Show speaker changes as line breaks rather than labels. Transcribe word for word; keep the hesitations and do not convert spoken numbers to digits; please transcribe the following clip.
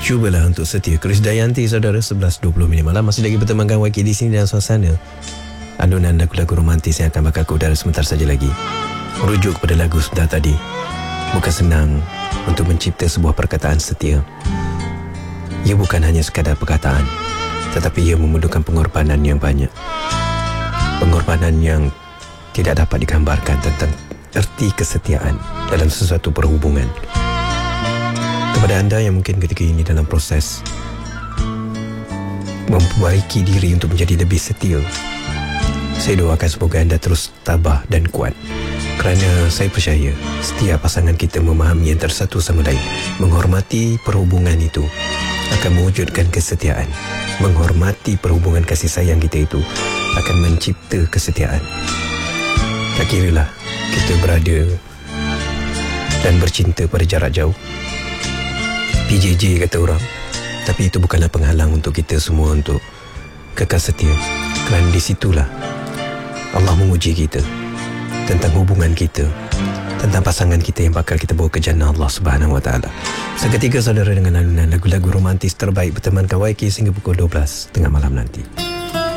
Cubalah untuk setia. Krisdayanti, saudara, sebelas dua puluh minit malam. Masih lagi bertemankan Y K di sini dalam suasana alunan lagu-lagu romantis yang akan bakal ke udara sebentar saja lagi. Merujuk kepada lagu sebentar tadi, bukan senang untuk mencipta sebuah perkataan setia. Ia bukan hanya sekadar perkataan, tetapi ia memerlukan pengorbanan yang banyak. Pengorbanan yang tidak dapat digambarkan tentang erti kesetiaan dalam sesuatu perhubungan. Kepada anda yang mungkin ketika ini dalam proses memperbaiki diri untuk menjadi lebih setia, saya doakan semoga anda terus tabah dan kuat. Kerana saya percaya setiap pasangan kita memahami antara satu sama lain. Menghormati perhubungan itu akan mewujudkan kesetiaan. Menghormati perhubungan kasih sayang kita itu akan mencipta kesetiaan. Tak kiralah kita berada dan bercinta pada jarak jauh, P J J kata orang, tapi itu bukanlah penghalang untuk kita semua untuk kekal setia. Kerana di situlah Allah menguji kita tentang hubungan kita, tentang pasangan kita yang bakal kita bawa ke jannah Allah Subhanahu Wa Taala. Seketika, saudara, dengan alunan lagu-lagu romantis terbaik bertemankan Y K sehingga pukul dua belas tengah malam nanti.